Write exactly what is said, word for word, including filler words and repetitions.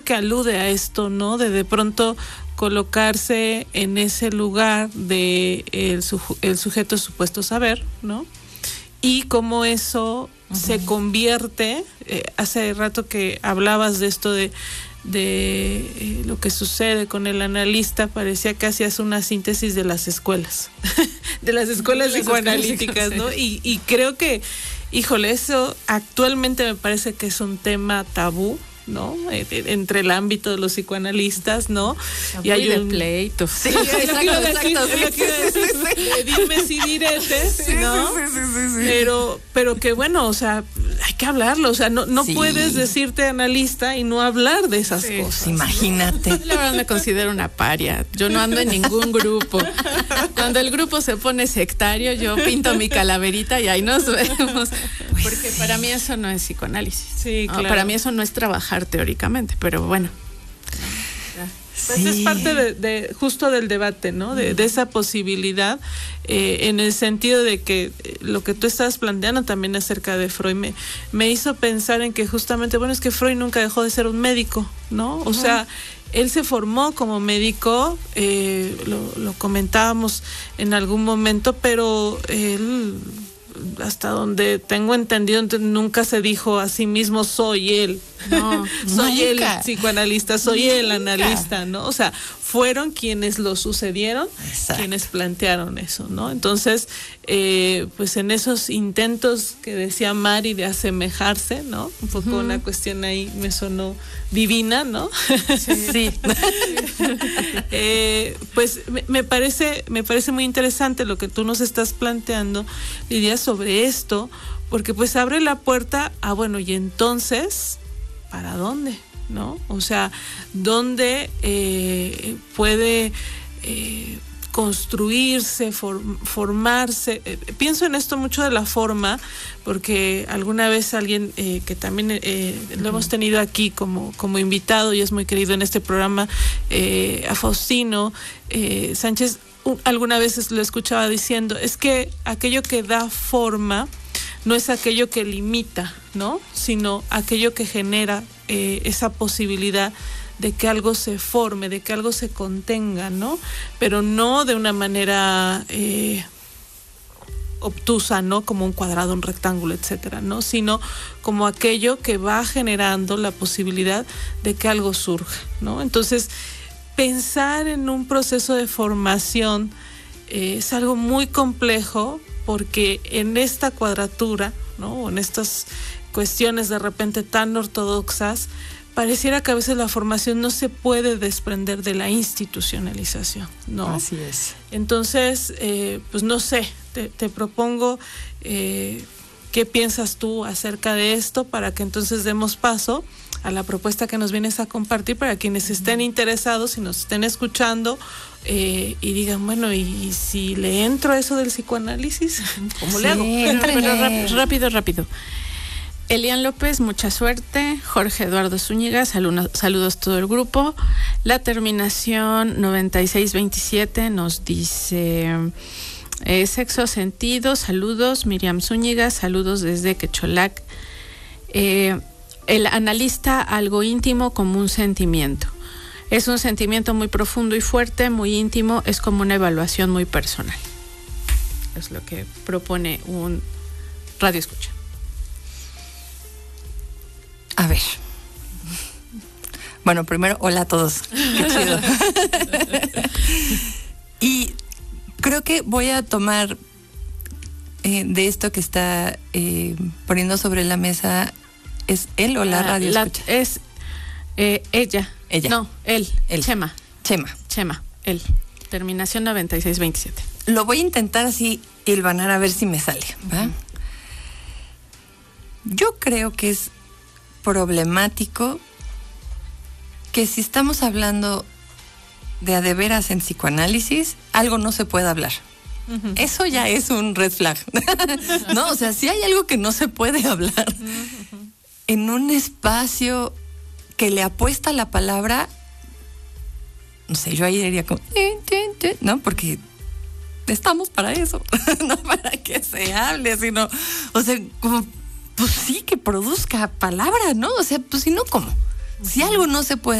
que alude a esto, ¿no? De de pronto colocarse en ese lugar de el, su, el sujeto supuesto saber, ¿no? Y cómo eso uh-huh. se convierte, eh, hace rato que hablabas de esto de, de eh, lo que sucede con el analista, parecía que hacías una síntesis de las escuelas, de las escuelas de psicoanalíticas, ¿no? Y, y creo que, híjole, eso actualmente me parece que es un tema tabú, ¿no? Entre el ámbito de los psicoanalistas, ¿no? Y hay un pleito. Sí, exacto, exacto. Dime si diretes, ¿no? Sí, sí, sí, sí. Pero, pero que bueno, o sea, hay que hablarlo, o sea, no, no sí. puedes decirte analista y no hablar de esas sí, cosas. Imagínate. ¿No? La verdad me considero una paria. Yo no ando en ningún grupo. Cuando el grupo se pone sectario, yo pinto mi calaverita y ahí nos vemos. Pues porque sí. para mí eso no es psicoanálisis. Sí, claro. No, para mí eso no es trabajar teóricamente, pero bueno. Pues sí. es parte de, de justo del debate, ¿no? De, de esa posibilidad, eh, en el sentido de que lo que tú estabas planteando también acerca de Freud me, me hizo pensar en que justamente, bueno, es que Freud nunca dejó de ser un médico, ¿no? O uh-huh. sea, él se formó como médico, eh, lo, lo comentábamos en algún momento, pero él, hasta donde tengo entendido, nunca se dijo a sí mismo soy él, no, soy el psicoanalista, soy nunca. el analista, ¿no? O sea, fueron quienes lo sucedieron, Exacto. quienes plantearon eso, ¿no? Entonces, eh, pues en esos intentos que decía Mari de asemejarse, ¿no? Un poco uh-huh. una cuestión ahí me sonó divina, ¿no? Sí. sí. eh, pues me, me parece, me parece muy interesante lo que tú nos estás planteando, Lidia, sobre esto, porque pues abre la puerta a, bueno, y entonces, ¿para dónde? ¿No? O sea, ¿dónde eh, puede eh, construirse, for, formarse? Eh, pienso en esto mucho de la forma, porque alguna vez alguien eh, que también eh, lo hemos tenido aquí como, como invitado y es muy querido en este programa, eh, a Faustino eh, Sánchez, un, alguna vez lo escuchaba diciendo, es que aquello que da forma no es aquello que limita, ¿no? Sino aquello que genera eh, esa posibilidad de que algo se forme, de que algo se contenga, ¿no? Pero no de una manera eh, obtusa, ¿no? Como un cuadrado, un rectángulo, etcétera, ¿no? Sino como aquello que va generando la posibilidad de que algo surja, ¿no? Entonces, pensar en un proceso de formación eh, es algo muy complejo, porque en esta cuadratura, ¿no? En estas cuestiones de repente tan ortodoxas, pareciera que a veces la formación no se puede desprender de la institucionalización, ¿no? Así es. Entonces, eh, pues no sé, te, te propongo eh, qué piensas tú acerca de esto para que entonces demos paso a la propuesta que nos vienes a compartir para quienes estén interesados y nos estén escuchando eh, y digan, bueno, ¿y, y si le entro a eso del psicoanálisis? ¿Cómo sí, le hago? Pero, pero rápido, rápido, rápido. Elian López, mucha suerte. Jorge Eduardo Zúñiga, saludos, saludos todo el grupo. La terminación noventa y seis veintisiete nos dice eh, sexo sentido, saludos. Miriam Zúñiga, saludos desde Quecholac. Eh, el analista, algo íntimo como un sentimiento. Es un sentimiento muy profundo y fuerte, muy íntimo, es como una evaluación muy personal. Es lo que propone un radio escucha. A ver. Bueno, primero, hola a todos. Qué chido. Y creo que voy a tomar eh, de esto que está eh, poniendo sobre la mesa. ¿Es él o la, la radio la, escucha? Es eh, ella. Ella. No, él. él. Chema. Chema. Chema, él. Terminación noventa y seis veintisiete. Lo voy a intentar así hilvanar a ver si me sale, ¿va? Uh-huh. Yo creo que es problemático que si estamos hablando de a de veras en psicoanálisis, algo no se puede hablar. Uh-huh. Eso ya es un red flag. No, o sea, si hay algo que no se puede hablar uh-huh. en un espacio que le apuesta a la palabra, no sé, yo ahí diría como, no, porque estamos para eso, no para que se hable, sino, o sea, como, pues sí, que produzca palabra, ¿no? O sea, pues si no, ¿cómo? Si algo no se puede